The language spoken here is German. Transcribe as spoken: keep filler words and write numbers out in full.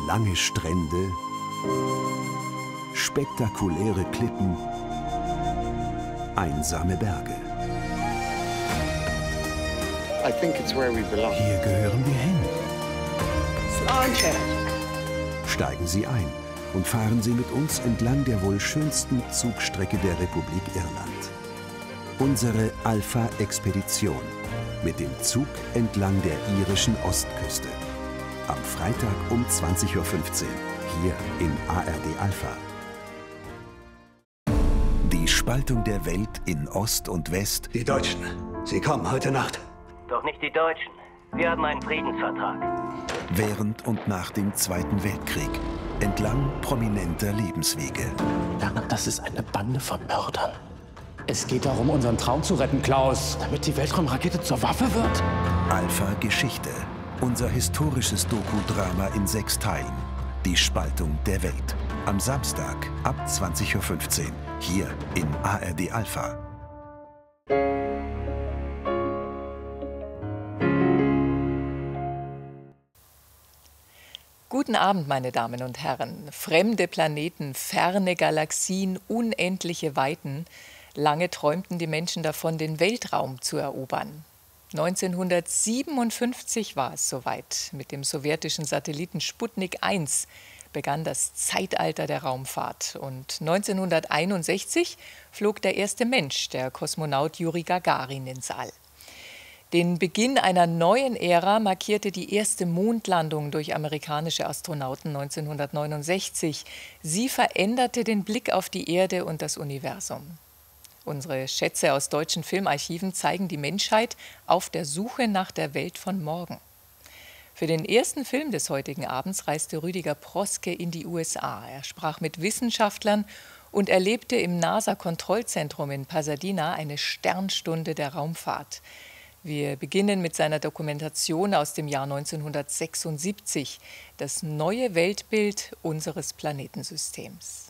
Lange Strände, spektakuläre Klippen, einsame Berge. I think it's where we belong. Hier gehören wir hin. Launcher. Steigen Sie ein und fahren Sie mit uns entlang der wohl schönsten Zugstrecke der Republik Irland. Unsere Alpha-Expedition mit dem Zug entlang der irischen Ostküste. Am Freitag um zwanzig Uhr fünfzehn, hier in A R D Alpha. Die Spaltung der Welt in Ost und West. Die Deutschen, sie kommen heute Nacht. Doch nicht die Deutschen. Wir haben einen Friedensvertrag. Während und nach dem Zweiten Weltkrieg. Entlang prominenter Lebenswege. Bernhard, das ist eine Bande von Mördern. Es geht darum, unseren Traum zu retten, Klaus. Damit die Weltraumrakete zur Waffe wird. Alpha Geschichte. Unser historisches Doku-Drama in sechs Teilen. Die Spaltung der Welt. Am Samstag ab zwanzig Uhr fünfzehn. Hier in A R D Alpha. Guten Abend, meine Damen und Herren. Fremde Planeten, ferne Galaxien, unendliche Weiten. Lange träumten die Menschen davon, den Weltraum zu erobern. neunzehnhundertsiebenundfünfzig war es soweit. Mit dem sowjetischen Satelliten Sputnik eins begann das Zeitalter der Raumfahrt. Und neunzehnhunderteinundsechzig flog der erste Mensch, der Kosmonaut Juri Gagarin, ins All. Den Beginn einer neuen Ära markierte die erste Mondlandung durch amerikanische Astronauten neunzehnhundertneunundsechzig. Sie veränderte den Blick auf die Erde und das Universum. Unsere Schätze aus deutschen Filmarchiven zeigen die Menschheit auf der Suche nach der Welt von morgen. Für den ersten Film des heutigen Abends reiste Rüdiger Proske in die U S A. Er sprach mit Wissenschaftlern und erlebte im NASA-Kontrollzentrum in Pasadena eine Sternstunde der Raumfahrt. Wir beginnen mit seiner Dokumentation aus dem Jahr neunzehnhundertsechsundsiebzig, das neue Weltbild unseres Planetensystems.